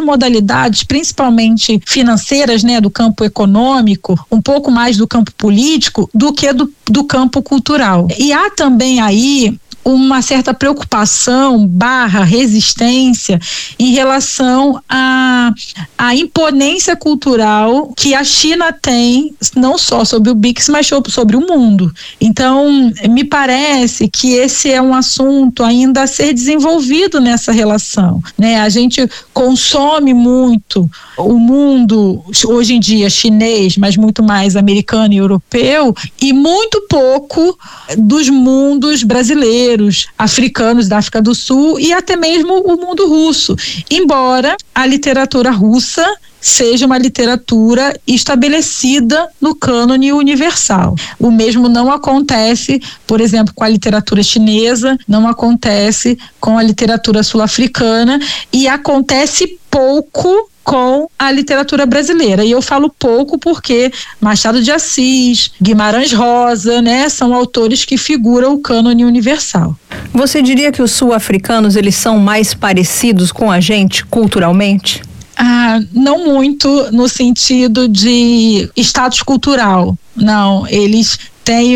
modalidades, principalmente financeiras, né, do campo econômico, um pouco mais do campo político, do que do campo cultural. E há também aí uma certa preocupação / resistência em relação à imponência cultural que a China tem, não só sobre o BRICS, mas sobre o mundo. Então, me parece que esse é um assunto ainda a ser desenvolvido nessa relação, né? A gente consome muito o mundo, hoje em dia, chinês, mas muito mais americano e europeu, e muito pouco dos mundos brasileiros, africanos da África do Sul e até mesmo o mundo russo, embora a literatura russa seja uma literatura estabelecida no cânone universal. O mesmo não acontece, por exemplo, com a literatura chinesa, não acontece com a literatura sul-africana e acontece pouco com a literatura brasileira. E eu falo pouco porque Machado de Assis, Guimarães Rosa, né, são autores que figuram o cânone universal. Você diria que os sul-africanos, eles são mais parecidos com a gente culturalmente? Não muito no sentido de status cultural. Não, eles têm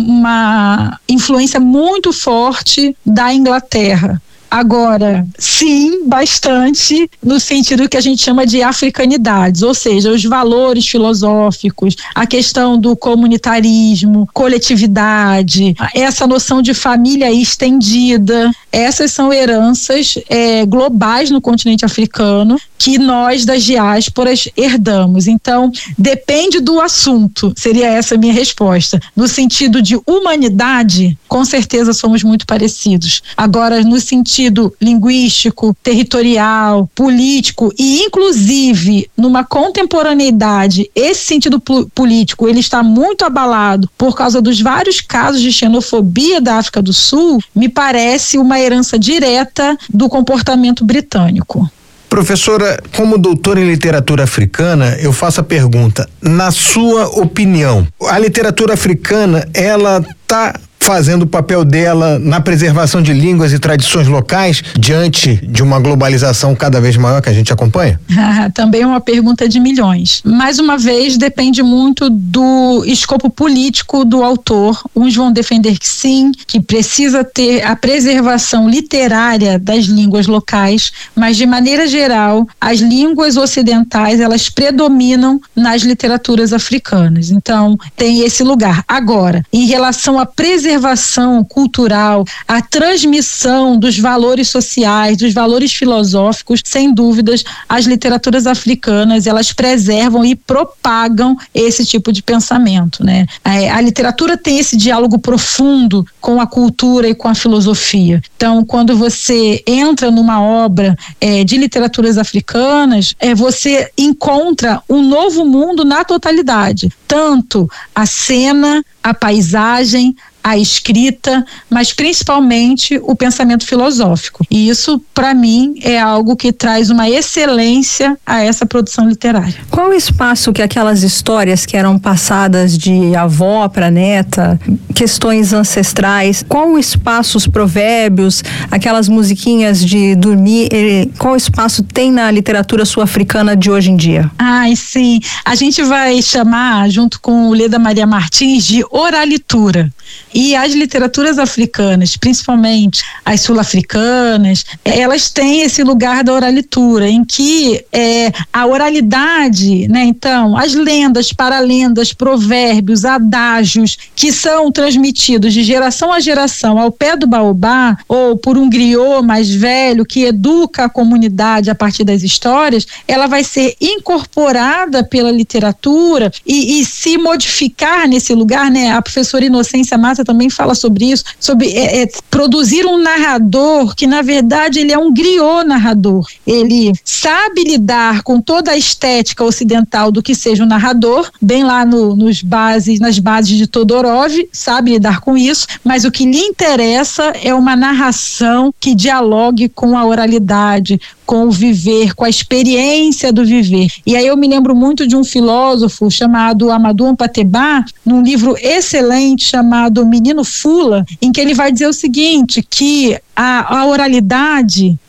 uma influência muito forte da Inglaterra. Agora, sim, bastante no sentido que a gente chama de africanidades, ou seja, os valores filosóficos, a questão do comunitarismo, coletividade, essa noção de família estendida, essas são heranças globais no continente africano que nós das diásporas herdamos. Então, depende do assunto, seria essa a minha resposta. No sentido de humanidade, com certeza somos muito parecidos. Agora, no sentido linguístico, territorial, político e inclusive numa contemporaneidade, esse sentido político, ele está muito abalado por causa dos vários casos de xenofobia da África do Sul, me parece uma herança direta do comportamento britânico. Professora, como doutora em literatura africana, eu faço a pergunta, na sua opinião, a literatura africana, ela está fazendo o papel dela na preservação de línguas e tradições locais diante de uma globalização cada vez maior que a gente acompanha? Também é uma pergunta de milhões. Mais uma vez, depende muito do escopo político do autor. Uns vão defender que sim, que precisa ter a preservação literária das línguas locais, mas de maneira geral, as línguas ocidentais, elas predominam nas literaturas africanas. Então, tem esse lugar. Agora, em relação à preservação cultural, a transmissão dos valores sociais, dos valores filosóficos, sem dúvidas, as literaturas africanas, elas preservam e propagam esse tipo de pensamento, né? A literatura tem esse diálogo profundo com a cultura e com a filosofia. Então, quando você entra numa obra de literaturas africanas, você encontra um novo mundo na totalidade, tanto a cena, a paisagem, a escrita, mas principalmente o pensamento filosófico. E isso, para mim, é algo que traz uma excelência a essa produção literária. Qual o espaço que aquelas histórias que eram passadas de avó para neta, questões ancestrais, qual o espaço, os provérbios, aquelas musiquinhas de dormir, qual espaço tem na literatura sul-africana de hoje em dia? Sim. A gente vai chamar, junto com o Leda Maria Martins, de oralitura. E as literaturas africanas, principalmente as sul-africanas, elas têm esse lugar da oralitura, em que a oralidade, né? Então, as lendas, paralendas, provérbios, adágios, que são transmitidos de geração a geração ao pé do baobá, ou por um griot mais velho que educa a comunidade a partir das histórias, ela vai ser incorporada pela literatura e se modificar nesse lugar, né? A professora Inocência Massa também fala sobre isso, sobre produzir um narrador que, na verdade, ele é um griot narrador. Ele sabe lidar com toda a estética ocidental do que seja um narrador, bem lá nas bases de Todorov, sabe lidar com isso, mas o que lhe interessa é uma narração que dialogue com a oralidade, com o viver, com a experiência do viver. E aí eu me lembro muito de um filósofo chamado Amadou Ampateba, num livro excelente chamado Menino Fula, em que ele vai dizer o seguinte, que a oralidade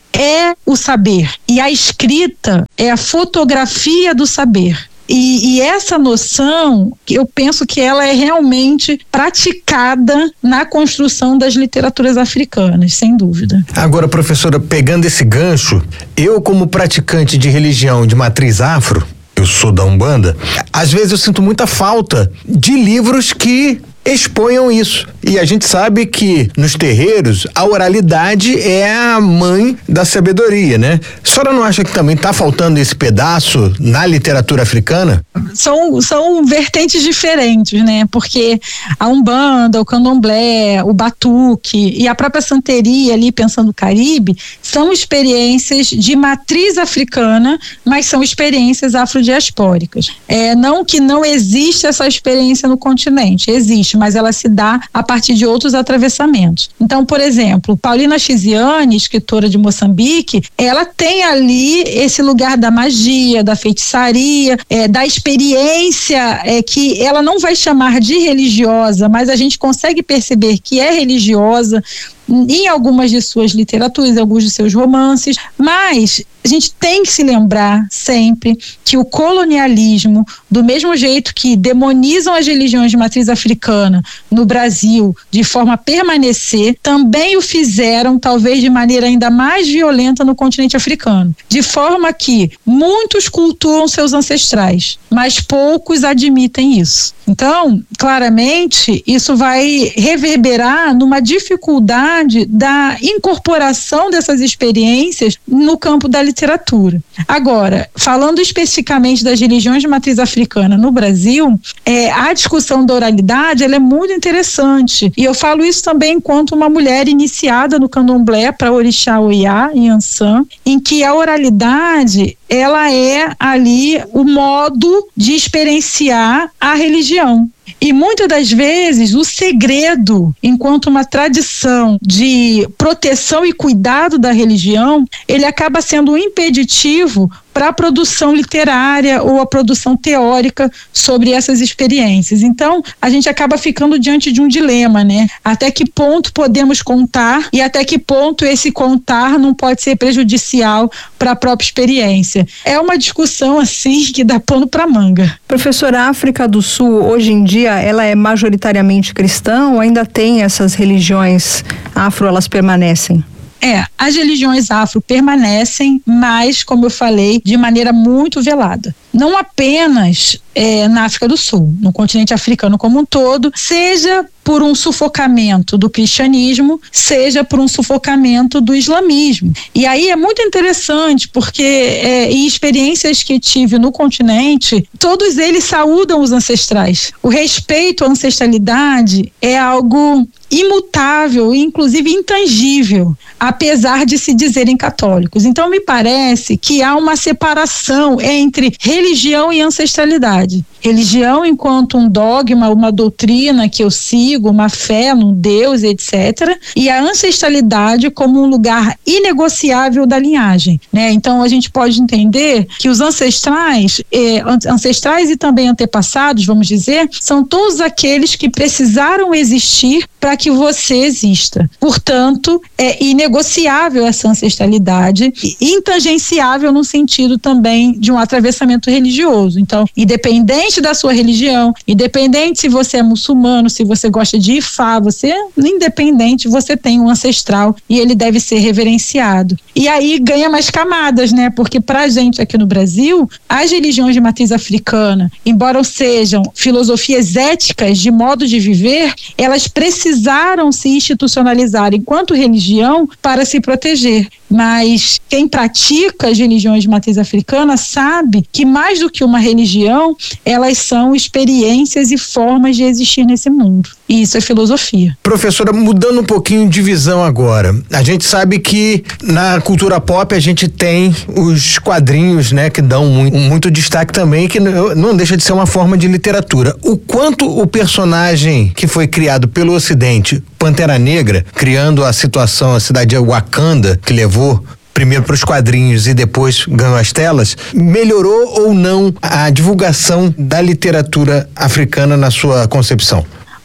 é o saber e a escrita é a fotografia do saber. E essa noção, eu penso que ela é realmente praticada na construção das literaturas africanas, sem dúvida. Agora, professora, pegando esse gancho, eu como praticante de religião de matriz afro, eu sou da Umbanda, às vezes eu sinto muita falta de livros que exponham isso. E a gente sabe que nos terreiros a oralidade é a mãe da sabedoria, né? A senhora não acha que também está faltando esse pedaço na literatura africana? São vertentes diferentes, né? Porque a Umbanda, o Candomblé, o Batuque e a própria Santeria ali, pensando no Caribe, são experiências de matriz africana, mas são experiências afrodiaspóricas. Não que não exista essa experiência no continente, existe, mas ela se dá a partir de outros atravessamentos. Então, por exemplo, Paulina Chiziane, escritora de Moçambique, ela tem ali esse lugar da magia, da feitiçaria, da experiência que ela não vai chamar de religiosa, mas a gente consegue perceber que é religiosa em algumas de suas literaturas, em alguns de seus romances, mas a gente tem que se lembrar sempre que o colonialismo, do mesmo jeito que demonizam as religiões de matriz africana no Brasil de forma a permanecer, também o fizeram, talvez de maneira ainda mais violenta no continente africano, de forma que muitos cultuam seus ancestrais, mas poucos admitem isso. Então, claramente, isso vai reverberar numa dificuldade da incorporação dessas experiências no campo da literatura. Agora, falando especificamente das religiões de matriz africana no Brasil, a discussão da oralidade ela é muito interessante. E eu falo isso também enquanto uma mulher iniciada no candomblé para orixá Oiá e Ançã, em que a oralidade ela é ali o modo de experienciar a religião. E muitas das vezes o segredo, enquanto uma tradição de proteção e cuidado da religião, ele acaba sendo um impeditivo para a produção literária ou a produção teórica sobre essas experiências. Então, a gente acaba ficando diante de um dilema, né? Até que ponto podemos contar e até que ponto esse contar não pode ser prejudicial para a própria experiência. É uma discussão, assim, que dá pano para manga. Professora, a África do Sul, hoje em dia, ela é majoritariamente cristã ou ainda tem essas religiões afro, elas permanecem? As religiões afro permanecem, mas, como eu falei, de maneira muito velada. Não apenas na África do Sul, no continente africano como um todo, seja por um sufocamento do cristianismo, seja por um sufocamento do islamismo. E aí é muito interessante, porque em experiências que tive no continente, todos eles saúdam os ancestrais. O respeito à ancestralidade é algo imutável e inclusive intangível, apesar de se dizerem católicos. Então me parece que há uma separação entre religião e ancestralidade. Religião enquanto um dogma, uma doutrina que eu sigo, uma fé num Deus, etc. E a ancestralidade como um lugar inegociável da linhagem, né? Então a gente pode entender que os ancestrais e também antepassados, vamos dizer, são todos aqueles que precisaram existir para que você exista. Portanto, é inegociável essa ancestralidade, intangenciável no sentido também de um atravessamento religioso. Então, independente da sua religião, independente se você é muçulmano, se você gosta de Ifá, independente, você tem um ancestral e ele deve ser reverenciado. E aí ganha mais camadas, né? Porque pra gente aqui no Brasil, as religiões de matriz africana, embora sejam filosofias éticas de modo de viver, elas precisaram se institucionalizar enquanto religião para se proteger. Mas quem pratica as religiões de matriz africana sabe que mais do que uma religião, elas são experiências e formas de existir nesse mundo. E isso é filosofia. Professora, mudando um pouquinho de visão agora, a gente sabe que na cultura pop a gente tem os quadrinhos, né, que dão muito destaque também, que não deixa de ser uma forma de literatura. O quanto o personagem que foi criado pelo Ocidente, Pantera Negra, criando a situação, a cidade de Wakanda, que levou primeiro para os quadrinhos e depois ganhou as telas, melhorou ou não a divulgação da literatura africana na sua concepção?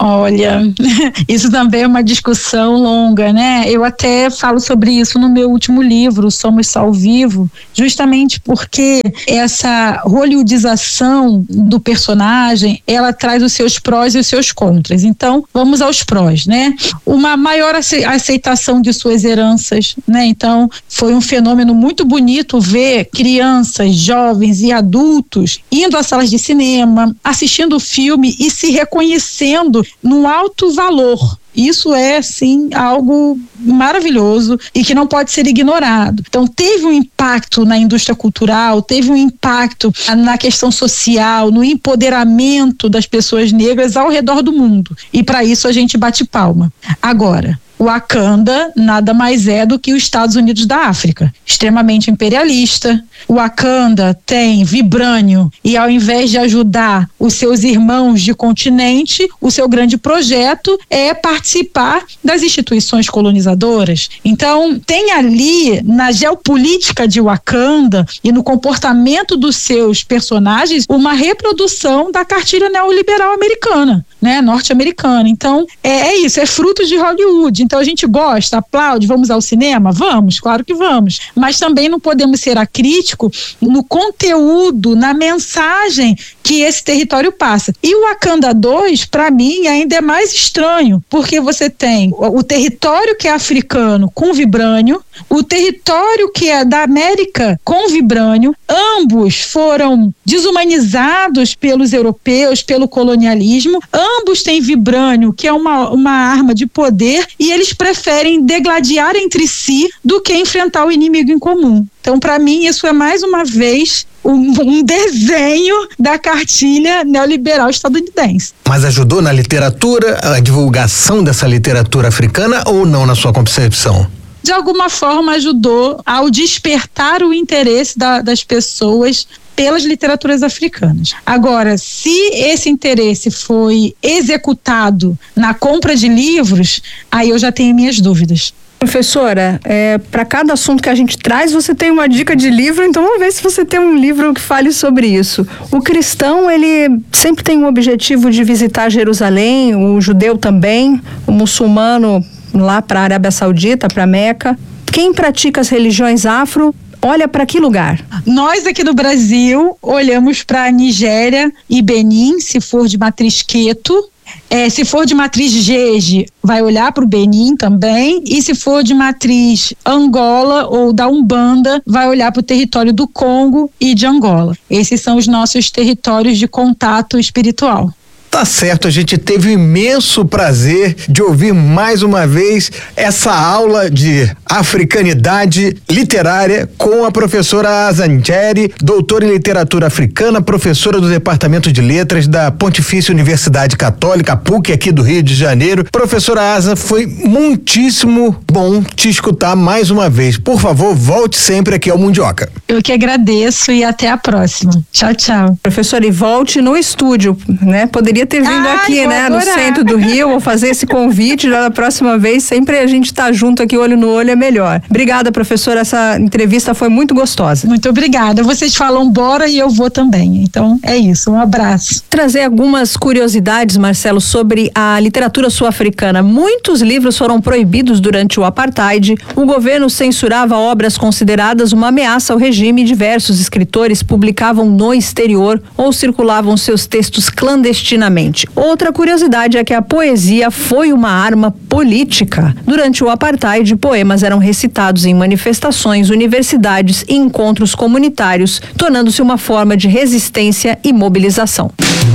Olha, isso também é uma discussão longa, né? Eu até falo sobre isso no meu último livro, Somos Só ao Vivo, justamente porque essa hollywoodização do personagem, ela traz os seus prós e os seus contras. Então, vamos aos prós, né? Uma maior aceitação de suas heranças, né? Então, foi um fenômeno muito bonito ver crianças, jovens e adultos indo às salas de cinema, assistindo o filme e se reconhecendo num alto valor. Isso é, sim, algo maravilhoso e que não pode ser ignorado. Então, teve um impacto na indústria cultural, teve um impacto na questão social, no empoderamento das pessoas negras ao redor do mundo. E para isso a gente bate palma. Agora, Wakanda nada mais é do que os Estados Unidos da África, extremamente imperialista. Wakanda tem vibrânio e, ao invés de ajudar os seus irmãos de continente, o seu grande projeto é participar das instituições colonizadoras. Então, tem ali, na geopolítica de Wakanda e no comportamento dos seus personagens, uma reprodução da cartilha neoliberal americana, né, norte-americana. Então, é isso, é fruto de Hollywood. Então, a gente gosta, aplaude, vamos ao cinema? Vamos, claro que vamos. Mas também não podemos ser acríticos no conteúdo, na mensagem que esse território passa. E o Wakanda 2, para mim, ainda é mais estranho, porque você tem o território que é africano com vibrânio, o território que é da América com vibrânio, ambos foram desumanizados pelos europeus, pelo colonialismo, ambos têm vibrânio, que é uma arma de poder, e eles preferem degladiar entre si do que enfrentar o inimigo em comum. Então, para mim, isso é mais uma vez um desenho da cartilha neoliberal estadunidense. Mas ajudou na literatura, a divulgação dessa literatura africana, ou não, na sua concepção? De alguma forma ajudou ao despertar o interesse das pessoas pelas literaturas africanas. Agora, se esse interesse foi executado na compra de livros, aí eu já tenho minhas dúvidas. Professora, para cada assunto que a gente traz, você tem uma dica de livro, então vamos ver se você tem um livro que fale sobre isso. O cristão, ele sempre tem o objetivo de visitar Jerusalém, o judeu também, o muçulmano lá para a Arábia Saudita, para Meca. Quem pratica as religiões afro, olha para que lugar? Nós aqui no Brasil olhamos para Nigéria e Benin, se for de matriz Queto. Se for de matriz Jeje, vai olhar para o Benin também, e se for de matriz Angola ou da Umbanda, vai olhar para o território do Congo e de Angola. Esses são os nossos territórios de contato espiritual. Tá certo, a gente teve o imenso prazer de ouvir mais uma vez essa aula de africanidade literária com a professora Asa Njeri, doutora em literatura africana, professora do Departamento de Letras da Pontifícia Universidade Católica, PUC, aqui do Rio de Janeiro. Professora Asa, foi muitíssimo bom te escutar mais uma vez. Por favor, volte sempre aqui ao Mundioca. Eu que agradeço e até a próxima. Tchau, tchau. Professora, e volte no estúdio, né? Poderia ter vindo aqui, né? No centro do Rio, vou fazer esse convite já da próxima vez, sempre a gente tá junto aqui, olho no olho, é melhor. Obrigada, professora, essa entrevista foi muito gostosa. Muito obrigada, vocês falam bora e eu vou também, então é isso, um abraço. Trazer algumas curiosidades, Marcelo, sobre a literatura sul-africana. Muitos livros foram proibidos durante o apartheid, o governo censurava obras consideradas uma ameaça ao regime e diversos escritores publicavam no exterior ou circulavam seus textos clandestinamente. Outra curiosidade é que a poesia foi uma arma política. Durante o apartheid, poemas eram recitados em manifestações, universidades e encontros comunitários, tornando-se uma forma de resistência e mobilização.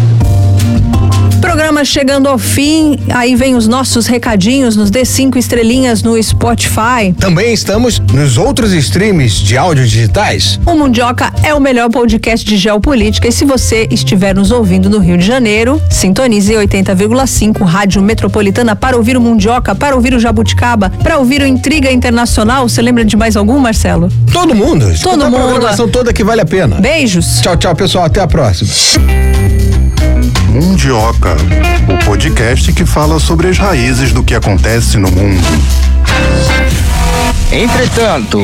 Programa chegando ao fim, aí vem os nossos recadinhos, nos dê 5 estrelinhas no Spotify. Também estamos nos outros streams de áudio digitais. O Mundioca é o melhor podcast de geopolítica e se você estiver nos ouvindo no Rio de Janeiro, sintonize 80,5 Rádio Metropolitana para ouvir o Mundioca, para ouvir o Jabuticaba, para ouvir o Intriga Internacional. Você lembra de mais algum, Marcelo? Todo mundo. Todo mundo. A programação toda que vale a pena. Beijos. Tchau, tchau, pessoal. Até a próxima. Mundioca, o podcast que fala sobre as raízes do que acontece no mundo. Entretanto,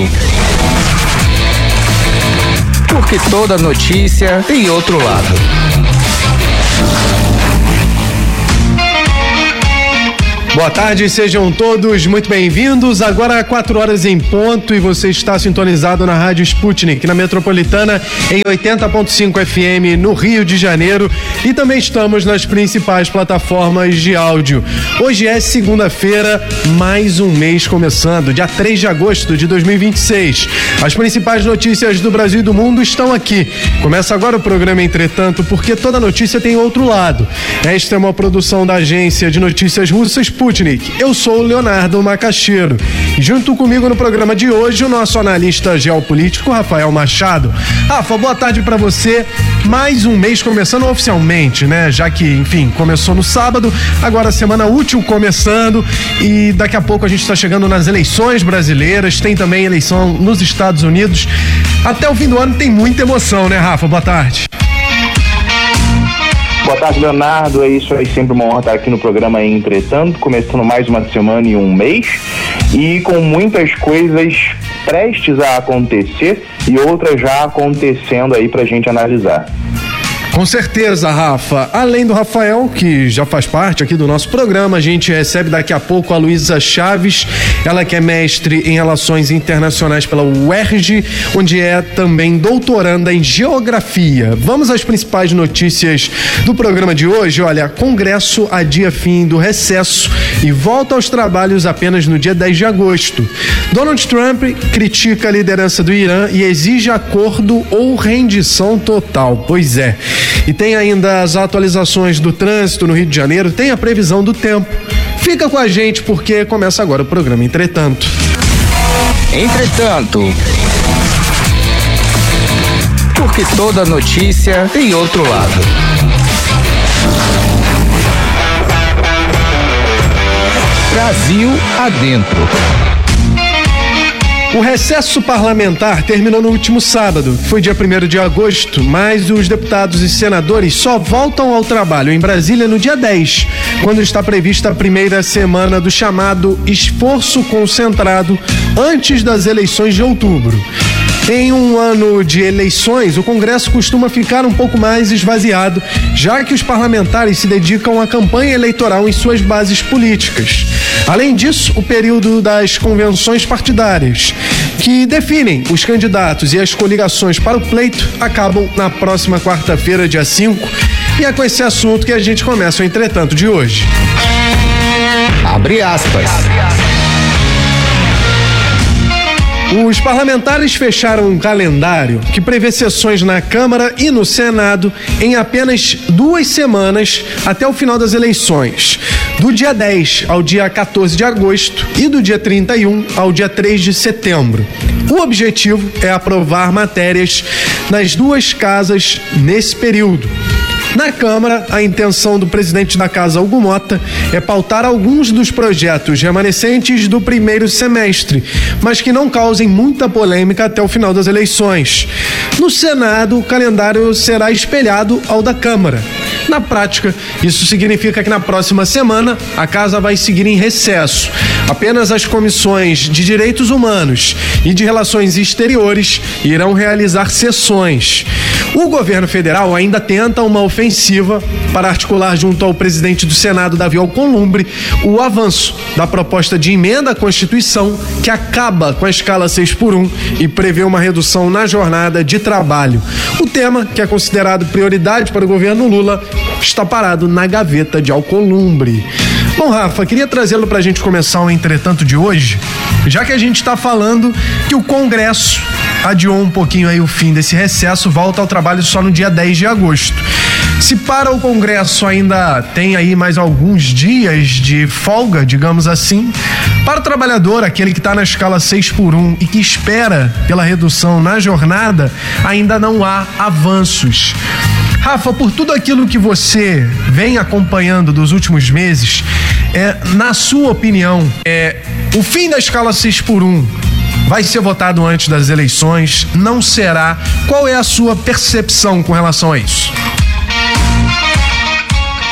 porque toda notícia tem outro lado. Boa tarde, sejam todos muito bem-vindos. Agora 4 horas em ponto e você está sintonizado na Rádio Sputnik, na Metropolitana, em 80.5 FM no Rio de Janeiro, e também estamos nas principais plataformas de áudio. Hoje é segunda-feira, mais um mês começando, dia 3 de agosto de 2026. As principais notícias do Brasil e do mundo estão aqui. Começa agora o programa Entretanto, porque toda notícia tem outro lado. Esta é uma produção da agência de notícias russa Sputnik. Eu sou o Leonardo Macaxeiro. Junto comigo no programa de hoje, o nosso analista geopolítico, Rafael Machado. Rafa, boa tarde pra você. Mais um mês começando oficialmente, né? Já que, enfim, começou no sábado, agora a semana útil começando e daqui a pouco a gente está chegando nas eleições brasileiras, tem também eleição nos Estados Unidos. Até o fim do ano tem muita emoção, né, Rafa? Boa tarde. Boa tarde, Leonardo. É isso aí, sempre uma honra estar aqui no programa Entretanto, começando mais uma semana e um mês, e com muitas coisas prestes a acontecer e outras já acontecendo aí pra gente analisar. Com certeza, Rafa. Além do Rafael, que já faz parte aqui do nosso programa, a gente recebe daqui a pouco a Luísa Chaves, ela que é mestre em Relações Internacionais pela UERJ, onde é também doutoranda em Geografia. Vamos às principais notícias do programa de hoje. Olha, Congresso adia fim do recesso e volta aos trabalhos apenas no dia 10 de agosto. Donald Trump critica a liderança do Irã e exige acordo ou rendição total. Pois é. E tem ainda as atualizações do trânsito no Rio de Janeiro, tem a previsão do tempo. Fica com a gente porque começa agora o programa Entretanto. Entretanto, porque toda notícia tem outro lado. Brasil adentro. O recesso parlamentar terminou no último sábado, foi dia 1º de agosto, mas os deputados e senadores só voltam ao trabalho em Brasília no dia 10, quando está prevista a primeira semana do chamado esforço concentrado antes das eleições de outubro. Em um ano de eleições, o Congresso costuma ficar um pouco mais esvaziado, já que os parlamentares se dedicam à campanha eleitoral em suas bases políticas. Além disso, o período das convenções partidárias, que definem os candidatos e as coligações para o pleito, acabam na próxima quarta-feira, dia 5, e é com esse assunto que a gente começa o Entretanto de hoje. Abre aspas. Os parlamentares fecharam um calendário que prevê sessões na Câmara e no Senado em apenas 2 semanas até o final das eleições, do dia 10 ao dia 14 de agosto e do dia 31 ao dia 3 de setembro. O objetivo é aprovar matérias nas duas casas nesse período. Na Câmara, a intenção do presidente da Casa, Hugo Mota, é pautar alguns dos projetos remanescentes do primeiro semestre, mas que não causem muita polêmica até o final das eleições. No Senado, o calendário será espelhado ao da Câmara. Na prática, isso significa que na próxima semana a Casa vai seguir em recesso. Apenas as comissões de Direitos Humanos e de Relações Exteriores irão realizar sessões. O governo federal ainda tenta uma ofensiva para articular junto ao presidente do Senado, Davi Alcolumbre, o avanço da proposta de emenda à Constituição que acaba com a escala 6x1 e prevê uma redução na jornada de trabalho. O tema, que é considerado prioridade para o governo Lula, está parado na gaveta de Alcolumbre. Bom, Rafa, queria trazê-lo para a gente começar o Entretanto de hoje, já que a gente está falando que o Congresso adiou um pouquinho aí o fim desse recesso, volta ao trabalho só no dia 10 de agosto. Se para o Congresso ainda tem aí mais alguns dias de folga, digamos assim, para o trabalhador, aquele que está na escala 6x1 e que espera pela redução na jornada, ainda não há avanços. Rafa, por tudo aquilo que você vem acompanhando dos últimos meses, na sua opinião, o fim da escala 6x1 vai ser votado antes das eleições? Não será? Qual é a sua percepção com relação a isso?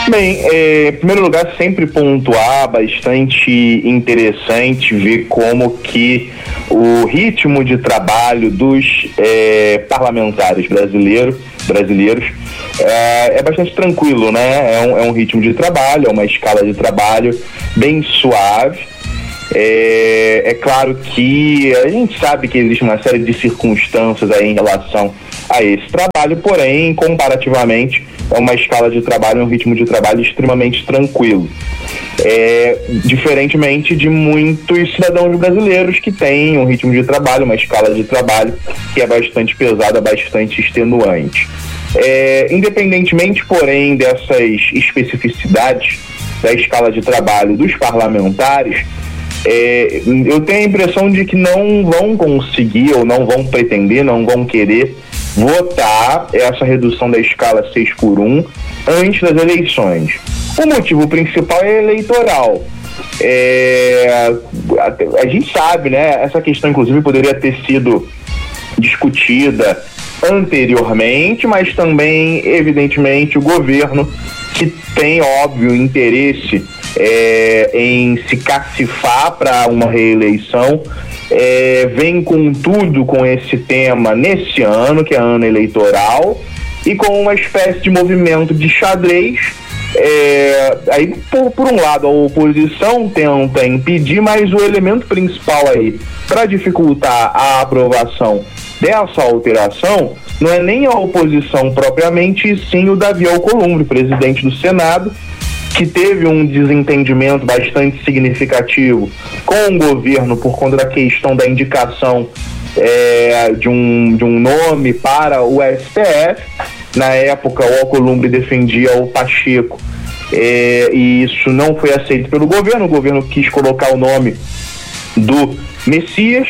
Bem, em primeiro lugar, sempre pontuar, bastante interessante ver como que o ritmo de trabalho dos parlamentares brasileiros é bastante tranquilo, né? É um ritmo de trabalho, é uma escala de trabalho bem suave. É claro que a gente sabe que existe uma série de circunstâncias aí em relação a esse trabalho, porém, comparativamente, é uma escala de trabalho, um ritmo de trabalho extremamente tranquilo. Diferentemente de muitos cidadãos brasileiros que têm um ritmo de trabalho, uma escala de trabalho que é bastante pesada, bastante extenuante. Independentemente, porém, dessas especificidades da escala de trabalho dos parlamentares, eu tenho a impressão de que não vão conseguir ou não vão pretender, não vão querer votar essa redução da escala 6x1 antes das eleições. O motivo principal é eleitoral. A gente sabe, né? Essa questão, inclusive, poderia ter sido discutida anteriormente, mas também, evidentemente, o governo, que tem, óbvio, interesse em se cacifar para uma reeleição, vem com tudo com esse tema nesse ano, que é ano eleitoral, e com uma espécie de movimento de xadrez. Aí, por um lado, a oposição tenta impedir, mas o elemento principal aí para dificultar a aprovação dessa alteração não é nem a oposição propriamente, e sim o Davi Alcolumbre, presidente do Senado, que teve um desentendimento bastante significativo com o governo por conta da questão da indicação de um nome para o STF. Na época, o Alcolumbre defendia o Pacheco, e isso não foi aceito pelo governo. O governo quis colocar o nome do Messias,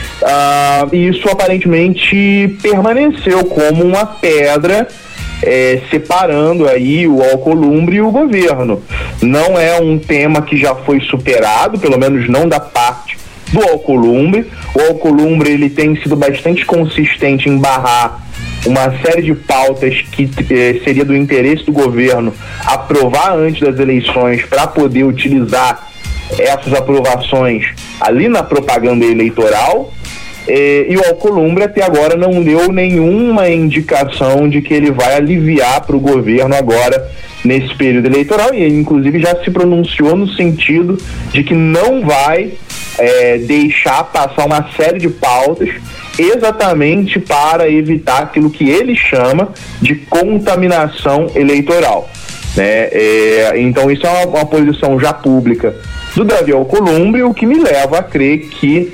e isso aparentemente permaneceu como uma pedra, separando aí o Alcolumbre e o governo. Não é um tema que já foi superado, pelo menos não da parte do Alcolumbre. O Alcolumbre, ele tem sido bastante consistente em barrar uma série de pautas que seria do interesse do governo aprovar antes das eleições, para poder utilizar essas aprovações ali na propaganda eleitoral. E o Alcolumbre até agora não deu nenhuma indicação de que ele vai aliviar para o governo agora nesse período eleitoral, e ele inclusive já se pronunciou no sentido de que não vai deixar passar uma série de pautas exatamente para evitar aquilo que ele chama de contaminação eleitoral, né? Então isso é uma posição já pública do Davi Alcolumbre, o que me leva a crer que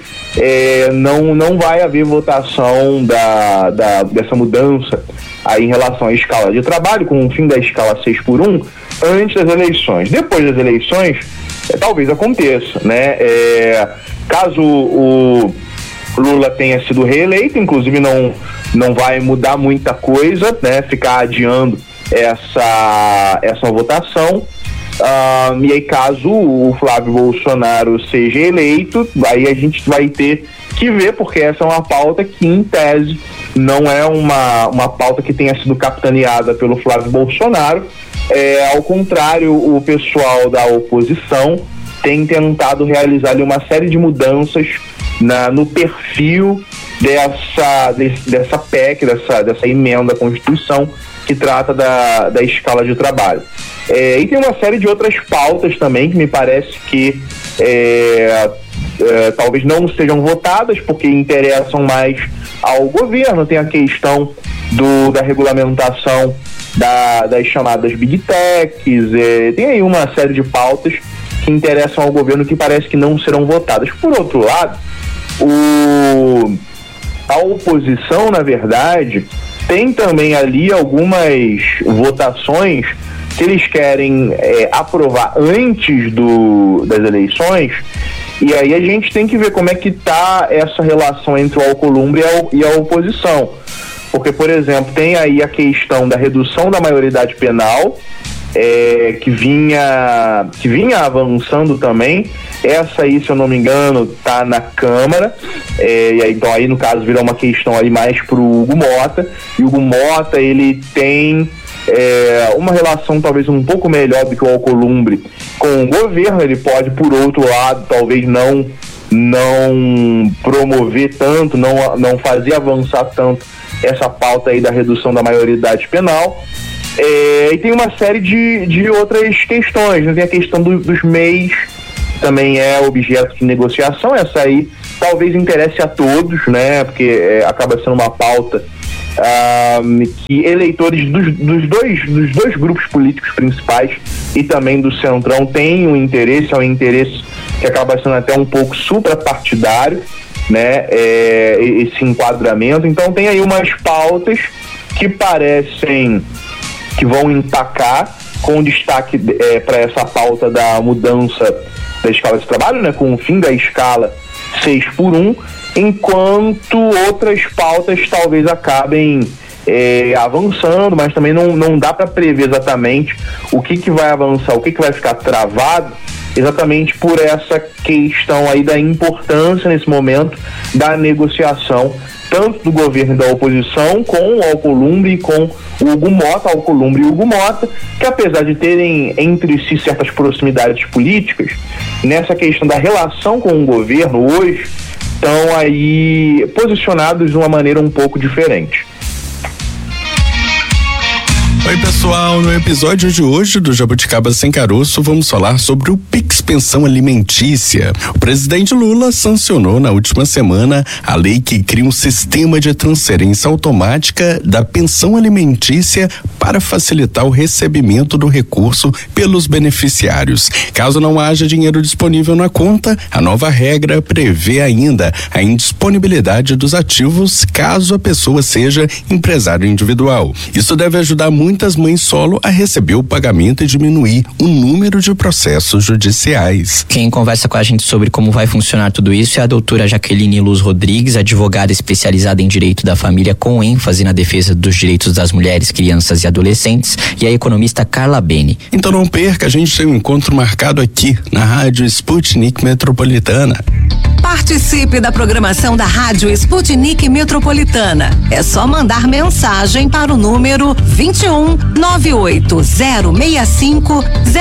não vai haver votação dessa mudança aí em relação à escala de trabalho, com o fim da escala 6x1 antes das eleições. Depois das eleições, talvez aconteça, né? Caso o Lula tenha sido reeleito, inclusive não vai mudar muita coisa, né? Ficar adiando essa votação. E aí, caso o Flávio Bolsonaro seja eleito, aí a gente vai ter que ver, porque essa é uma pauta que, em tese, não é uma pauta que tenha sido capitaneada pelo Flávio Bolsonaro. Ao contrário, o pessoal da oposição tem tentado realizar ali uma série de mudanças no perfil dessa PEC, dessa emenda à Constituição, que trata da escala de trabalho. E tem uma série de outras pautas também que me parece que talvez não sejam votadas porque interessam mais ao governo. Tem a questão da regulamentação das chamadas Big Techs, tem aí uma série de pautas que interessam ao governo que parece que não serão votadas. Por outro lado, a oposição, na verdade, tem também ali algumas votações que eles querem aprovar antes das eleições, e aí a gente tem que ver como é que está essa relação entre o Alcolumbre e a oposição. Porque, por exemplo, tem aí a questão da redução da maioridade penal, que vinha avançando também. Essa aí, se eu não me engano, está na Câmara, e aí, então aí no caso virou uma questão aí mais pro Hugo Mota, e o Hugo Mota, ele tem uma relação talvez um pouco melhor do que o Alcolumbre com o governo. Ele pode, por outro lado, talvez não promover tanto, não fazer avançar tanto essa pauta aí da redução da maioridade penal. E tem uma série de outras questões, né? Tem a questão dos MEIs, também é objeto de negociação. Essa aí talvez interesse a todos, né? Porque acaba sendo uma pauta que eleitores dos dois grupos políticos principais e também do Centrão têm um interesse, é um interesse que acaba sendo até um pouco suprapartidário, né? Esse enquadramento. Então tem aí umas pautas que parecem que vão empacar, com destaque para essa pauta da mudança da escala de trabalho, né? Com o fim da escala 6x1, enquanto outras pautas talvez acabem avançando, mas também não dá para prever exatamente o que vai avançar, o que vai ficar travado, exatamente por essa questão aí da importância nesse momento da negociação, tanto do governo e da oposição, com o Alcolumbre e com o Hugo Mota, Alcolumbre e Hugo Mota, que apesar de terem entre si certas proximidades políticas, nessa questão da relação com o governo hoje, estão aí posicionados de uma maneira um pouco diferente. Oi pessoal, no episódio de hoje do Jabuticaba Sem Caroço vamos falar sobre o Pix Pensão Alimentícia. O presidente Lula sancionou na última semana a lei que cria um sistema de transferência automática da pensão alimentícia para facilitar o recebimento do recurso pelos beneficiários. Caso não haja dinheiro disponível na conta, a nova regra prevê ainda a indisponibilidade dos ativos caso a pessoa seja empresário individual. Isso deve ajudar muitas mães solo a receber o pagamento e diminuir o número de processos judiciais. Quem conversa com a gente sobre como vai funcionar tudo isso é a doutora Jaqueline Luz Rodrigues, advogada especializada em direito da família com ênfase na defesa dos direitos das mulheres, crianças e adolescentes, e a economista Carla Bene. Então não perca, a gente tem um encontro marcado aqui na Rádio Sputnik Metropolitana. Participe da programação da Rádio Sputnik Metropolitana. É só mandar mensagem para o número 21 98065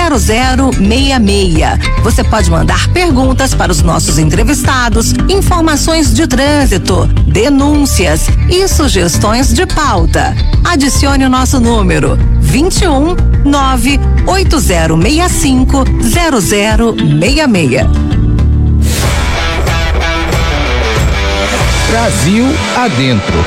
0066. Você pode mandar perguntas para os nossos entrevistados, informações de trânsito, denúncias e sugestões de pauta. Adicione o nosso número 21 98065 0066. Brasil Adentro.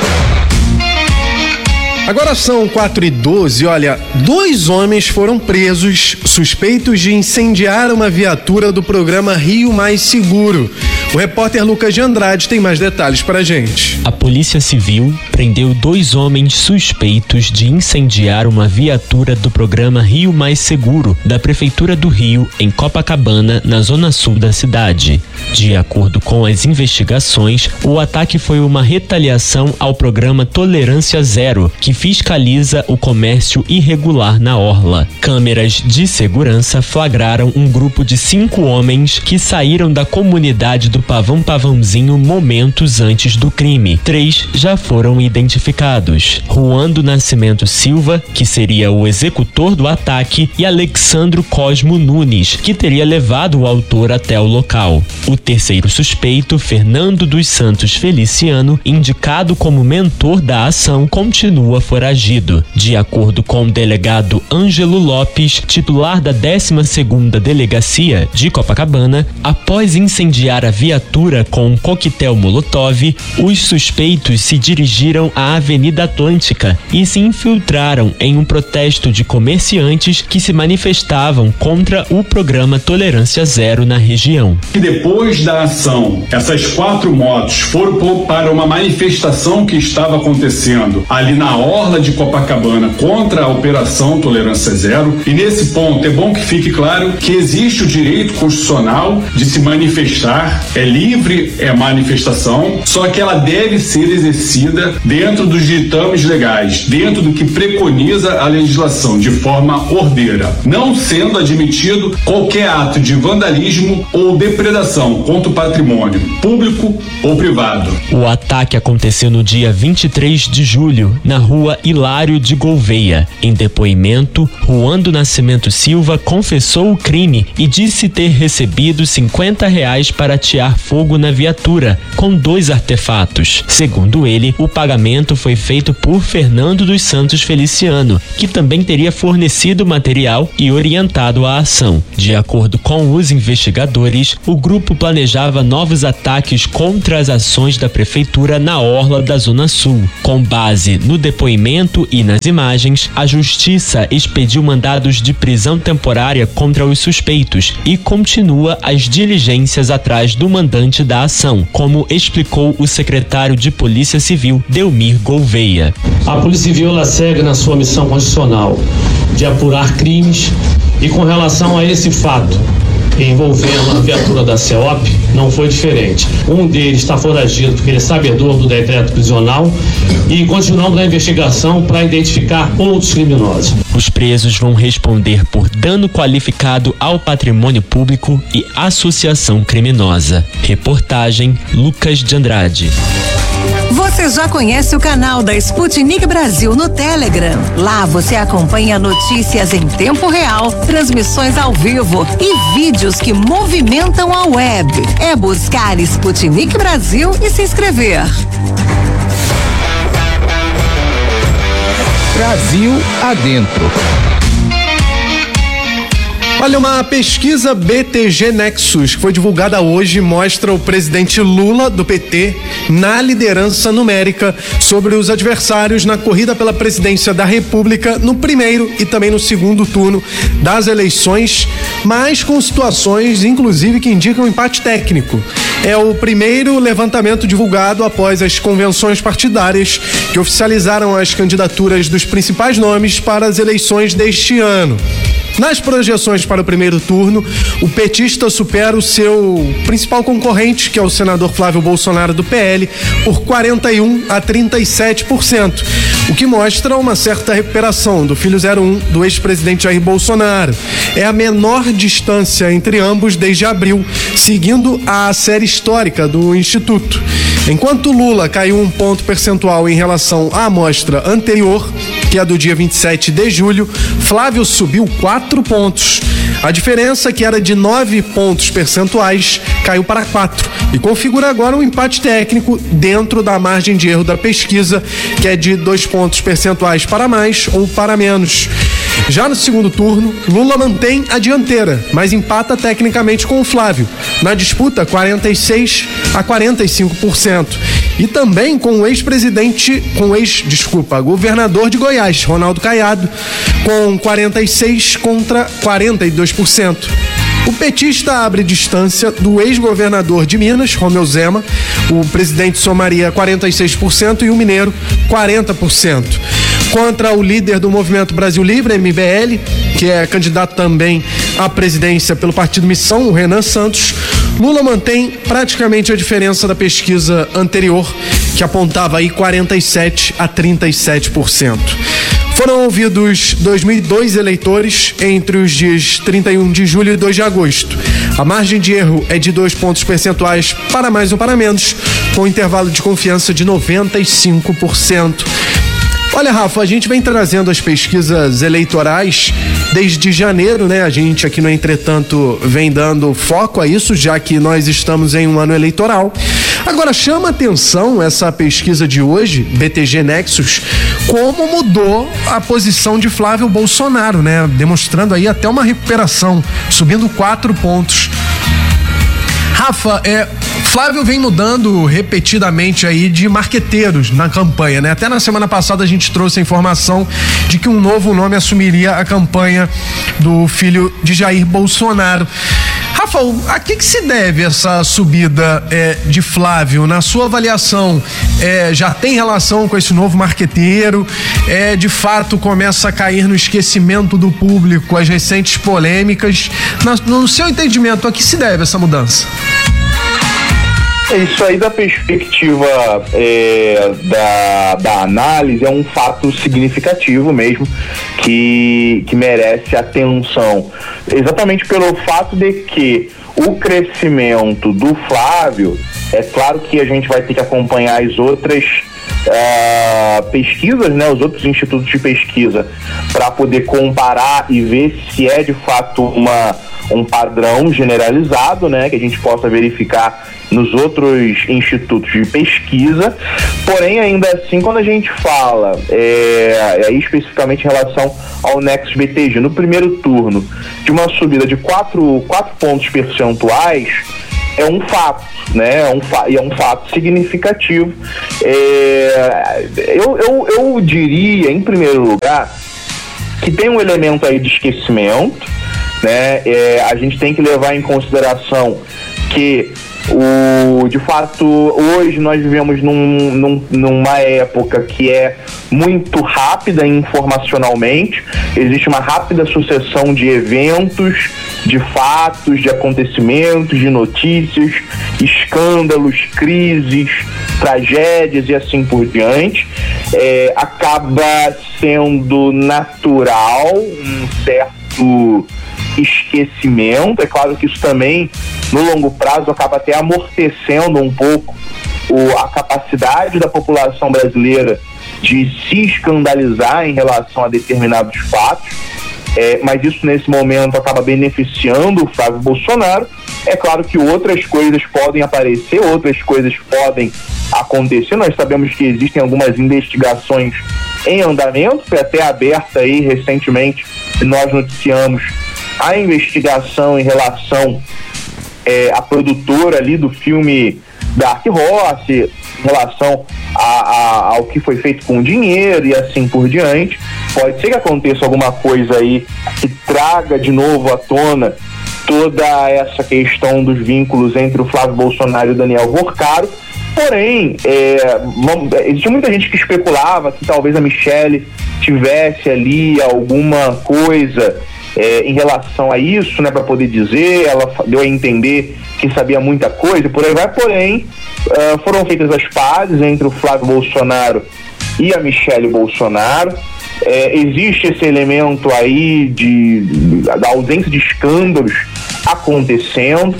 Agora são 4h12, olha, 2 homens foram presos suspeitos de incendiar uma viatura do programa Rio Mais Seguro. O repórter Lucas de Andrade tem mais detalhes pra gente. A Polícia Civil prendeu 2 homens suspeitos de incendiar uma viatura do programa Rio Mais Seguro, da Prefeitura do Rio, em Copacabana, na zona sul da cidade. De acordo com as investigações, o ataque foi uma retaliação ao programa Tolerância Zero, que fiscaliza o comércio irregular na orla. Câmeras de segurança flagraram um grupo de 5 homens que saíram da comunidade do Pavãozinho momentos antes do crime. 3 já foram identificados: Juan do Nascimento Silva, que seria o executor do ataque, e Alexandro Cosmo Nunes, que teria levado o autor até o local. O terceiro suspeito, Fernando dos Santos Feliciano, indicado como mentor da ação, continua foragido. De acordo com o delegado Ângelo Lopes, titular da 12ª Delegacia de Copacabana, após incendiar a viatura com um coquetel Molotov, os suspeitos se dirigiram à Avenida Atlântica e se infiltraram em um protesto de comerciantes que se manifestavam contra o programa Tolerância Zero na região. Depois da ação, essas 4 motos foram para uma manifestação que estava acontecendo ali na orla de Copacabana contra a Operação Tolerância Zero, e nesse ponto é bom que fique claro que existe o direito constitucional de se manifestar, é livre a manifestação, só que ela deve ser exercida dentro dos ditames legais, dentro do que preconiza a legislação, de forma ordeira, não sendo admitido qualquer ato de vandalismo ou depredação contra o patrimônio público ou privado. O ataque aconteceu no dia 23 de julho, na rua Rua Hilário de Gouveia. Em depoimento, Juan do Nascimento Silva confessou o crime e disse ter recebido R$50 para atear fogo na viatura, com 2 artefatos. Segundo ele, o pagamento foi feito por Fernando dos Santos Feliciano, que também teria fornecido material e orientado a ação. De acordo com os investigadores, o grupo planejava novos ataques contra as ações da prefeitura na orla da Zona Sul. Com base no depoimento e nas imagens, a justiça expediu mandados de prisão temporária contra os suspeitos e continua as diligências atrás do mandante da ação, como explicou o secretário de Polícia Civil, Delmir Gouveia. A Polícia Civil ela segue na sua missão constitucional de apurar crimes e com relação a esse fato envolvendo a viatura da CEOP, não foi diferente. Um deles está foragido porque ele é sabedor do decreto prisional e continuamos na investigação para identificar outros criminosos. Os presos vão responder por dano qualificado ao patrimônio público e associação criminosa. Reportagem Lucas de Andrade. Você já conhece o canal da Sputnik Brasil no Telegram? Lá você acompanha notícias em tempo real, transmissões ao vivo e vídeos que movimentam a web. É buscar Sputnik Brasil e se inscrever. Brasil Adentro. Olha, uma pesquisa BTG Nexus que foi divulgada hoje mostra o presidente Lula, do PT, na liderança numérica sobre os adversários na corrida pela presidência da República no primeiro e também no segundo turno das eleições, mas com situações, inclusive, que indicam empate técnico. É o primeiro levantamento divulgado após as convenções partidárias que oficializaram as candidaturas dos principais nomes para as eleições deste ano. Nas projeções para o primeiro turno, o petista supera o seu principal concorrente, que é o senador Flávio Bolsonaro do PL, por 41% a 37%, o que mostra uma certa recuperação do filho 01 do ex-presidente Jair Bolsonaro. É a menor distância entre ambos desde abril, seguindo a série histórica do Instituto. Enquanto Lula caiu 1 ponto percentual em relação à amostra anterior, que é do dia 27 de julho, Flávio subiu 4 pontos. A diferença, que era de 9 pontos percentuais, caiu para 4 e configura agora um empate técnico dentro da margem de erro da pesquisa, que é de 2 pontos percentuais para mais ou para menos. Já no segundo turno, Lula mantém a dianteira, mas empata tecnicamente com o Flávio, na disputa 46% a 45%. E também com o governador de Goiás, Ronaldo Caiado, com 46% contra 42%. O petista abre distância do ex-governador de Minas, Romeu Zema. O presidente somaria 46% e o mineiro 40%. Contra o líder do Movimento Brasil Livre, MBL, que é candidato também à presidência pelo Partido Missão, o Renan Santos, Lula mantém praticamente a diferença da pesquisa anterior, que apontava aí 47% a 37%. Foram ouvidos 2.002 eleitores entre os dias 31 de julho e 2 de agosto. A margem de erro é de 2 pontos percentuais para mais ou para menos, com intervalo de confiança de 95%. Olha, Rafa, a gente vem trazendo as pesquisas eleitorais desde janeiro, né? A gente aqui no Entretanto vem dando foco a isso, já que nós estamos em um ano eleitoral. Agora, chama atenção essa pesquisa de hoje, BTG Nexus, como mudou a posição de Flávio Bolsonaro, né? Demonstrando aí até uma recuperação, subindo 4 pontos. Rafa, Flávio vem mudando repetidamente aí de marqueteiros na campanha, né? Até na semana passada a gente trouxe a informação de que um novo nome assumiria a campanha do filho de Jair Bolsonaro. Rafa, a que se deve essa subida de Flávio? Na sua avaliação, já tem relação com esse novo marqueteiro? De fato começa a cair no esquecimento do público as recentes polêmicas? No seu entendimento, a que se deve essa mudança? Isso aí, da perspectiva da análise, é um fato significativo mesmo, que merece atenção, exatamente pelo fato de que o crescimento do Flávio, é claro que a gente vai ter que acompanhar as outras pesquisas, né, os outros institutos de pesquisa, para poder comparar e ver se é de fato um padrão generalizado, né, que a gente possa verificar nos outros institutos de pesquisa. Porém, ainda assim, quando a gente fala especificamente em relação ao Nexus BTG, no primeiro turno, de uma subida de 4 pontos percentuais, é um fato, né? E é um fato significativo. Eu diria, em primeiro lugar, que tem um elemento aí de esquecimento, né? A gente tem que levar em consideração que de fato, hoje nós vivemos numa época que é muito rápida informacionalmente. Existe uma rápida sucessão de eventos, de fatos, de acontecimentos, de notícias, escândalos, crises, tragédias e assim por diante. Acaba sendo natural um certo esquecimento. É claro que isso também, no longo prazo, acaba até amortecendo um pouco a capacidade da população brasileira de se escandalizar em relação a determinados fatos, mas isso nesse momento acaba beneficiando o Flávio Bolsonaro. É claro que outras coisas podem aparecer, outras coisas podem acontecer. Nós sabemos que existem algumas investigações em andamento, foi até aberta aí recentemente, nós noticiamos a investigação em relação à produtora ali do filme Dark Horse, em relação ao que foi feito com o dinheiro e assim por diante. Pode ser que aconteça alguma coisa aí que traga de novo à tona toda essa questão dos vínculos entre o Flávio Bolsonaro e o Daniel Porcaro. Porém, existe muita gente que especulava que talvez a Michelle tivesse ali alguma coisa em relação a isso, né, para poder dizer. Ela deu a entender que sabia muita coisa, por aí vai. Porém, foram feitas as pazes entre o Flávio Bolsonaro e a Michelle Bolsonaro. Existe esse elemento aí da ausência de escândalos acontecendo.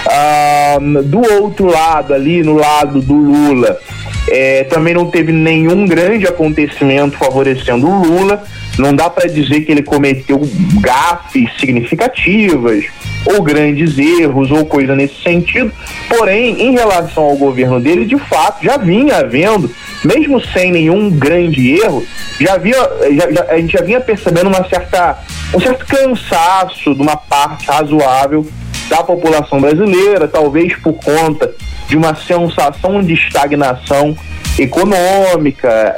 Do outro lado, ali no lado do Lula, também não teve nenhum grande acontecimento favorecendo o Lula. Não dá para dizer que ele cometeu gafes significativas ou grandes erros ou coisa nesse sentido. Porém, em relação ao governo dele, de fato, já vinha havendo, mesmo sem nenhum grande erro, a gente já vinha percebendo um certo cansaço de uma parte razoável da população brasileira, talvez por conta de uma sensação de estagnação econômica.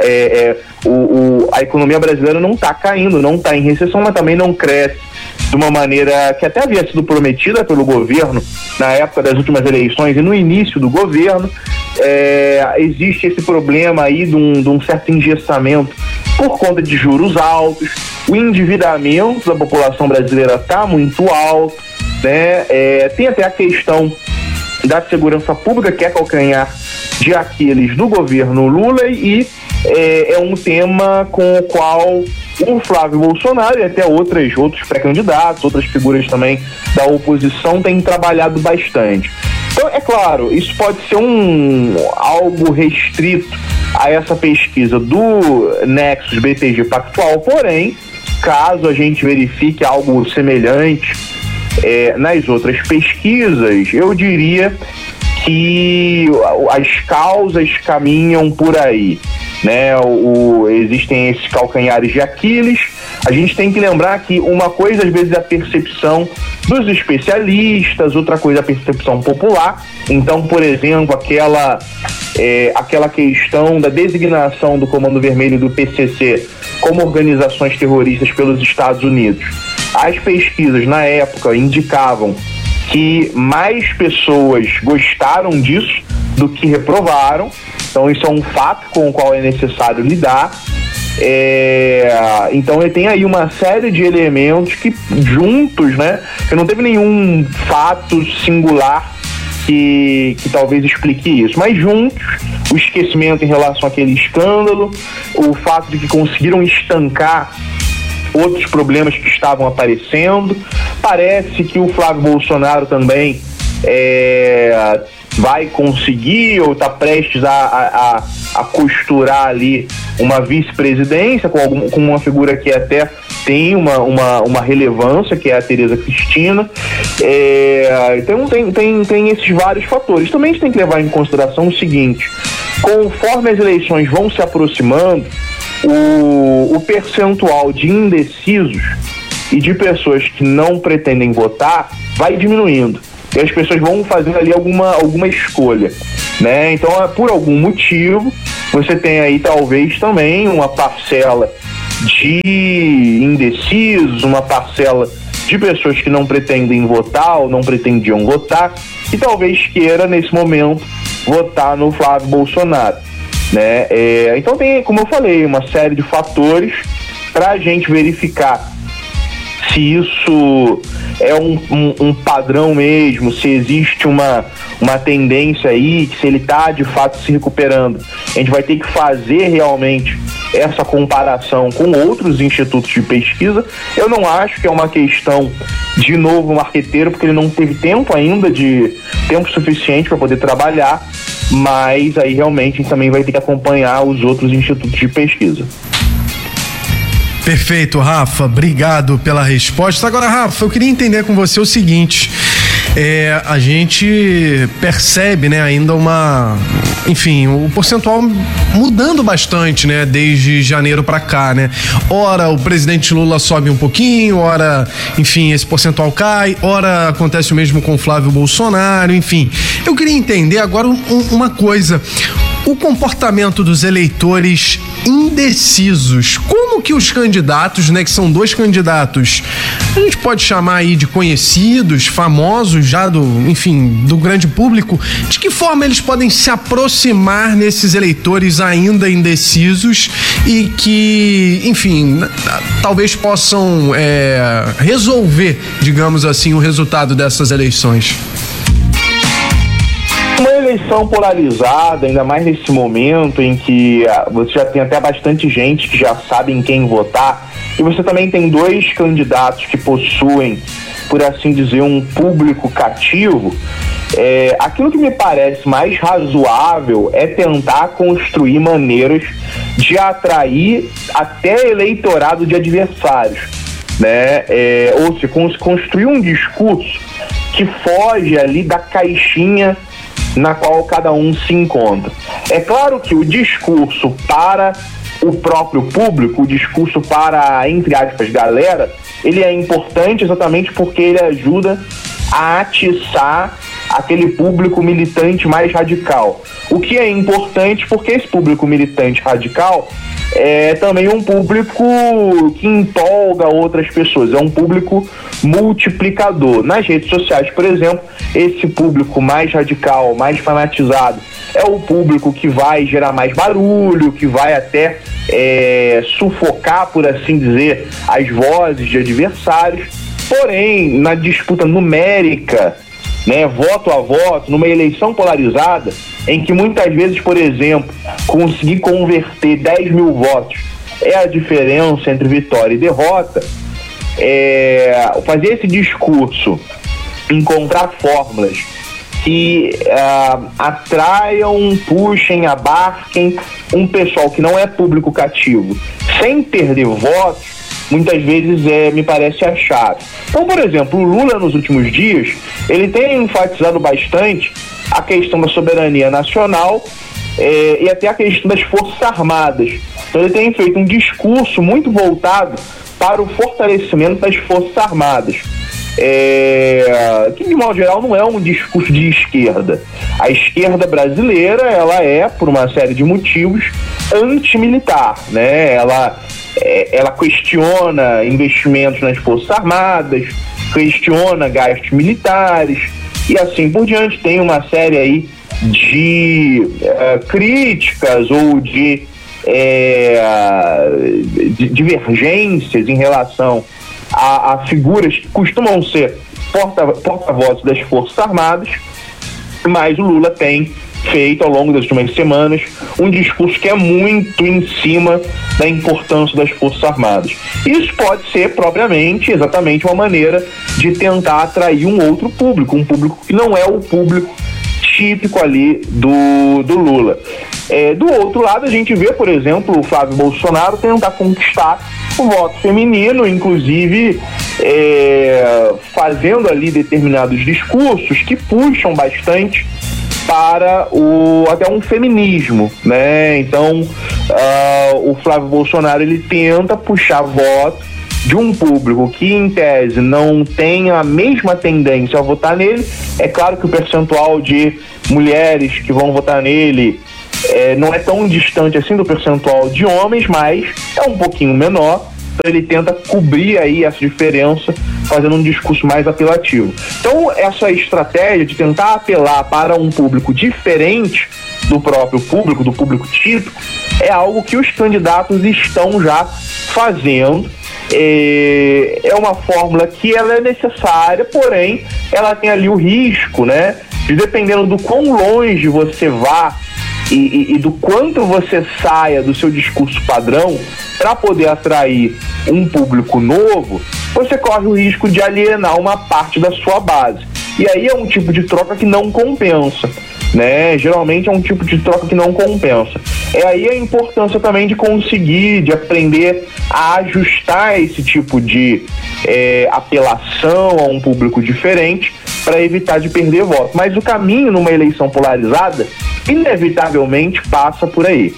A economia brasileira não está caindo, não está em recessão, mas também não cresce de uma maneira que até havia sido prometida pelo governo na época das últimas eleições e no início do governo. Existe esse problema aí de um certo engessamento por conta de juros altos. O endividamento da população brasileira está muito alto, né? Tem até a questão da segurança pública, que é calcanhar de Aquiles do governo Lula, e é um tema com o qual o Flávio Bolsonaro e até outros pré-candidatos, outras figuras também da oposição têm trabalhado bastante. Então, é claro, isso pode ser algo restrito a essa pesquisa do Nexus BTG Pactual, porém, caso a gente verifique algo semelhante nas outras pesquisas, eu diria que as causas caminham por aí, né? Existem esses calcanhares de Aquiles. A gente tem que lembrar que uma coisa às vezes é a percepção dos especialistas, outra coisa é a percepção popular. Então, por exemplo, aquela questão da designação do Comando Vermelho e do PCC como organizações terroristas pelos Estados Unidos. As pesquisas na época indicavam que mais pessoas gostaram disso do que reprovaram. Então isso é um fato com o qual é necessário lidar. Então tem aí uma série de elementos que juntos, né, que não teve nenhum fato singular que talvez explique isso, mas juntos, o esquecimento em relação àquele escândalo, o fato de que conseguiram estancar outros problemas que estavam aparecendo. Parece que o Flávio Bolsonaro também vai conseguir ou está prestes a costurar ali uma vice-presidência com uma figura que até tem uma relevância, que é a Tereza Cristina. Então tem esses vários fatores. Também a gente tem que levar em consideração o seguinte: conforme as eleições vão se aproximando, o percentual de indecisos e de pessoas que não pretendem votar vai diminuindo. E as pessoas vão fazendo ali alguma escolha, né? Então, por algum motivo, você tem aí talvez também uma parcela de indecisos, uma parcela de pessoas que não pretendem votar ou não pretendiam votar e talvez queira, nesse momento, votar no Flávio Bolsonaro, né? Então tem, como eu falei, uma série de fatores para a gente verificar se isso é um padrão mesmo, se existe uma tendência aí, se ele está de fato se recuperando. A gente vai ter que fazer realmente essa comparação com outros institutos de pesquisa. Eu não acho que é uma questão de novo marqueteiro, porque ele não teve tempo suficiente para poder trabalhar, mas aí realmente a gente também vai ter que acompanhar os outros institutos de pesquisa. Perfeito, Rafa, obrigado pela resposta. Agora, Rafa, eu queria entender com você o seguinte: a gente percebe, né, ainda o percentual mudando bastante, né, desde janeiro para cá, né? Ora o presidente Lula sobe um pouquinho, ora, enfim, esse percentual cai, ora acontece o mesmo com o Flávio Bolsonaro, enfim. Eu queria entender agora uma coisa: o comportamento dos eleitores indecisos. Como que os candidatos, né, que são dois candidatos, a gente pode chamar aí de conhecidos, famosos já do grande público, de que forma eles podem se aproximar nesses eleitores ainda indecisos e que, enfim, talvez possam resolver, digamos assim, o resultado dessas eleições? Uma eleição polarizada, ainda mais nesse momento em que você já tem até bastante gente que já sabe em quem votar, e você também tem dois candidatos que possuem, por assim dizer, um público cativo. Aquilo que me parece mais razoável é tentar construir maneiras de atrair até eleitorado de adversários, né? Ou seja, construir um discurso que foge ali da caixinha na qual cada um se encontra. É claro que o discurso para o próprio público, o discurso para, entre aspas, galera, ele é importante exatamente porque ele ajuda a atiçar aquele público militante mais radical. O que é importante porque esse público militante radical é também um público que empolga outras pessoas, é um público multiplicador. Nas redes sociais, por exemplo, esse público mais radical, mais fanatizado, é o público que vai gerar mais barulho, que vai até sufocar, por assim dizer, as vozes de adversários. Porém, na disputa numérica, né, voto a voto, numa eleição polarizada, em que muitas vezes, por exemplo, conseguir converter 10 mil votos é a diferença entre vitória e derrota, fazer esse discurso, encontrar fórmulas que atraiam, puxem, abarquem um pessoal que não é público cativo, sem perder votos, muitas vezes me parece a chave. Então, por exemplo, o Lula nos últimos dias, ele tem enfatizado bastante a questão da soberania nacional e até a questão das Forças Armadas. Então ele tem feito um discurso muito voltado para o fortalecimento das Forças Armadas. Que de modo geral não é um discurso de esquerda. A esquerda brasileira, ela é, por uma série de motivos, antimilitar, né? Ela questiona investimentos nas Forças Armadas, questiona gastos militares e assim por diante. Tem uma série aí de críticas ou de divergências em relação a figuras que costumam ser porta-vozes das Forças Armadas, mas o Lula tem feito ao longo das últimas semanas um discurso que é muito em cima da importância das Forças Armadas. Isso pode ser propriamente, exatamente uma maneira de tentar atrair um outro público, um público que não é o público típico ali do Lula. Do outro lado, a gente vê, por exemplo, o Flávio Bolsonaro tentar conquistar o voto feminino, inclusive fazendo ali determinados discursos que puxam bastante para até um feminismo, né? Então, o Flávio Bolsonaro, ele tenta puxar voto de um público que, em tese, não tem a mesma tendência a votar nele. É claro que o percentual de mulheres que vão votar nele não é tão distante assim do percentual de homens, mas é um pouquinho menor. Então ele tenta cobrir aí essa diferença, fazendo um discurso mais apelativo. Então essa estratégia de tentar apelar para um público diferente do próprio público, do público típico, é algo que os candidatos estão já fazendo. É uma fórmula que ela é necessária, porém ela tem ali o risco, né, de, dependendo do quão longe você vá e do quanto você saia do seu discurso padrão para poder atrair um público novo, você corre o risco de alienar uma parte da sua base. E aí é um tipo de troca que não compensa, né? Geralmente é um tipo de troca que não compensa. É aí a importância também de conseguir, de aprender a ajustar esse tipo de apelação a um público diferente para evitar de perder voto. Mas o caminho numa eleição polarizada inevitavelmente passa por aí.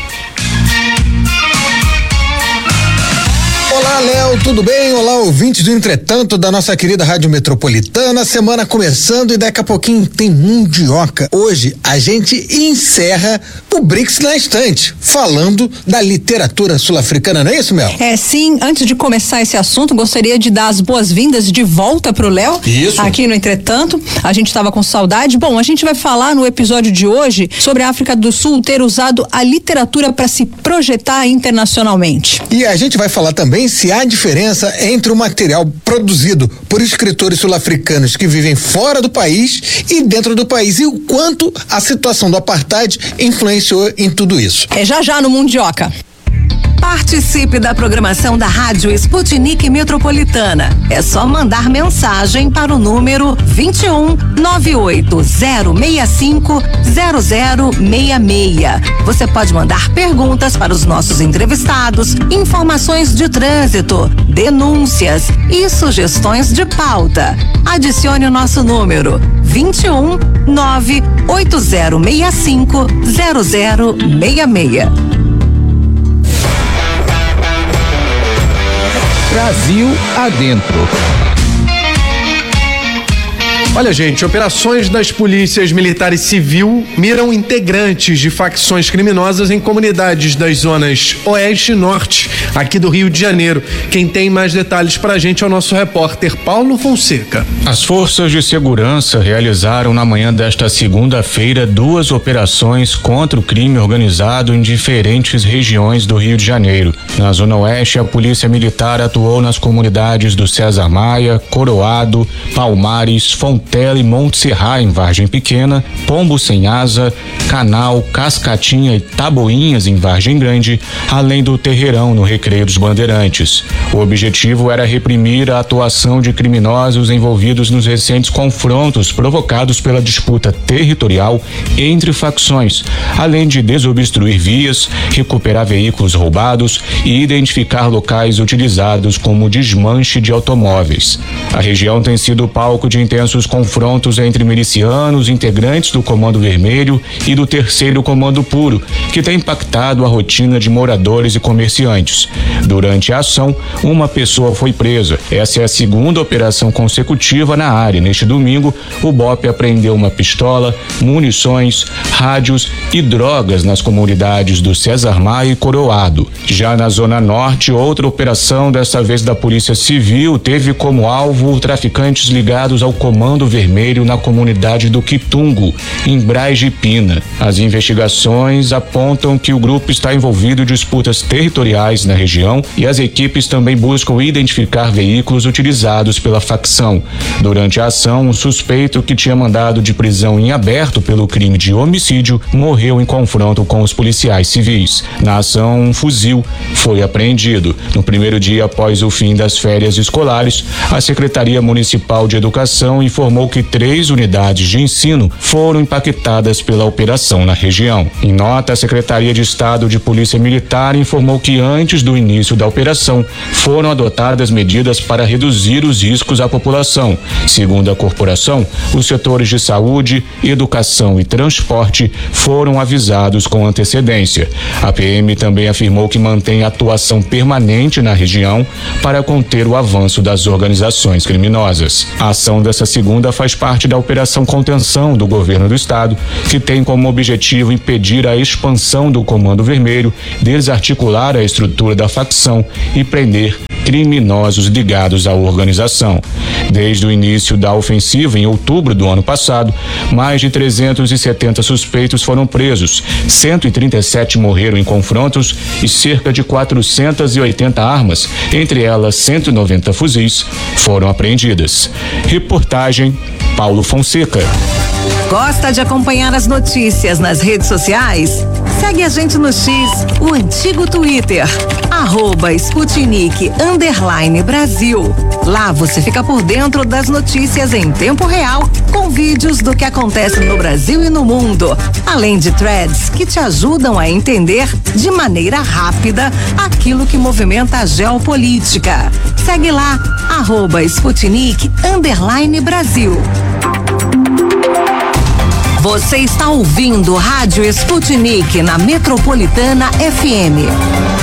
Olá, Léo, tudo bem? Olá, ouvintes do Entretanto da nossa querida Rádio Metropolitana. Semana começando e daqui a pouquinho tem Mundioca. Hoje a gente encerra o BRICS na estante, falando da literatura sul-africana, não é isso, Mel? Sim. Antes de começar esse assunto, gostaria de dar as boas-vindas de volta pro Léo. Isso. Aqui no Entretanto. A gente estava com saudade. Bom, a gente vai falar no episódio de hoje sobre a África do Sul ter usado a literatura para se projetar internacionalmente. E a gente vai falar também se há diferença entre o material produzido por escritores sul-africanos que vivem fora do país e dentro do país, e o quanto a situação do apartheid influenciou em tudo isso. Já no Mundioca. Participe da programação da Rádio Sputnik Metropolitana. É só mandar mensagem para o número 21 98065 0066. Você pode mandar perguntas para os nossos entrevistados, informações de trânsito, denúncias e sugestões de pauta. Adicione o nosso número 21 98065 0066. Brasil adentro. Olha, gente, operações das polícias militar e civil miram integrantes de facções criminosas em comunidades das zonas oeste e norte, aqui do Rio de Janeiro. Quem tem mais detalhes pra gente é o nosso repórter Paulo Fonseca. As forças de segurança realizaram na manhã desta segunda-feira 2 operações contra o crime organizado em diferentes regiões do Rio de Janeiro. Na zona oeste, a polícia militar atuou nas comunidades do César Maia, Coroado, Palmares, Fontela e Monte Serra, em Vargem Pequena, Pombo Sem Asa, Canal, Cascatinha e Taboinhas, em Vargem Grande, além do Terreirão, no Recreio dos Bandeirantes. O objetivo era reprimir a atuação de criminosos envolvidos nos recentes confrontos provocados pela disputa territorial entre facções, além de desobstruir vias, recuperar veículos roubados e identificar locais utilizados como desmanche de automóveis. A região tem sido palco de intensos confrontos entre milicianos, integrantes do Comando Vermelho e do 3º Comando Puro, que tem impactado a rotina de moradores e comerciantes. Durante a ação, uma pessoa foi presa. Essa é a segunda operação consecutiva na área. Neste domingo, o BOP apreendeu uma pistola, munições, rádios e drogas nas comunidades do César Maia e Coroado. Já na Zona Norte, outra operação, dessa vez da Polícia Civil, teve como alvo traficantes ligados ao Comando Vermelho na comunidade do Quitungo, em Braz de Pina. As investigações apontam que o grupo está envolvido em disputas territoriais na região e as equipes também buscam identificar veículos utilizados pela facção. Durante a ação, um suspeito que tinha mandado de prisão em aberto pelo crime de homicídio morreu em confronto com os policiais civis. Na ação, um fuzil foi apreendido. No primeiro dia após o fim das férias escolares, a Secretaria Municipal de Educação informou que 3 unidades de ensino foram impactadas pela operação na região. Em nota, a Secretaria de Estado de Polícia Militar informou que antes do início da operação foram adotadas medidas para reduzir os riscos à população. Segundo a corporação, os setores de saúde, educação e transporte foram avisados com antecedência. A PM também afirmou que mantém atuação permanente na região para conter o avanço das organizações criminosas. A ação dessa segunda faz parte da Operação Contenção do Governo do Estado, que tem como objetivo impedir a expansão do Comando Vermelho, desarticular a estrutura da facção e prender criminosos ligados à organização. Desde o início da ofensiva, em outubro do ano passado, mais de 370 suspeitos foram presos, 137 morreram em confrontos e cerca de 480 armas, entre elas 190 fuzis, foram apreendidas. Reportagem Paulo Fonseca. Gosta de acompanhar as notícias nas redes sociais? Segue a gente no X, o antigo Twitter, @Sputnik_Brasil. Lá você fica por dentro das notícias em tempo real, com vídeos do que acontece no Brasil e no mundo, além de threads que te ajudam a entender de maneira rápida aquilo que movimenta a geopolítica. Segue lá, @Sputnik_Brasil. Você está ouvindo Rádio Sputnik na Metropolitana FM.